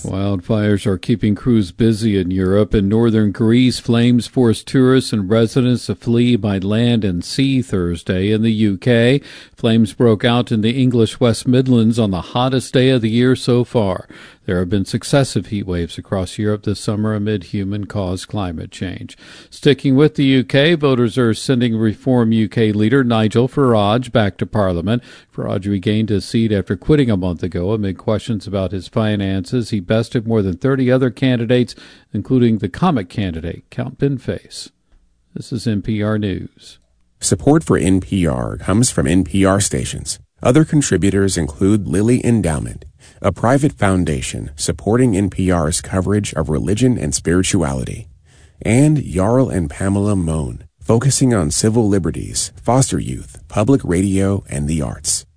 Wildfires are keeping crews busy in Europe. In northern Greece, flames forced tourists and residents to flee by land and sea Thursday. In the UK, flames broke out in the English West Midlands on the hottest day of the year so far. There have been successive heat waves across Europe this summer amid human-caused climate change. Sticking with the UK, voters are sending Reform UK leader Nigel Farage back to Parliament. Farage regained his seat after quitting a month ago amid questions about his finances. He bested more than 30 other candidates, including the comic candidate, Count Binface. This is NPR News. Support for NPR comes from NPR stations. Other contributors include Lilly Endowment, a private foundation supporting NPR's coverage of religion and spirituality, and Jarl and Pamela Mohn, focusing on civil liberties, foster youth, public radio, and the arts.